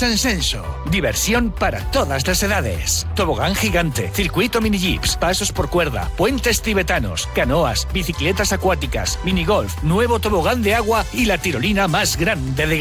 Sensenso. Diversión para todas las edades. Tobogán gigante, circuito mini jeeps, pasos por cuerda, puentes tibetanos, canoas, bicicletas acuáticas, minigolf, nuevo tobogán de agua y la tirolina más grande de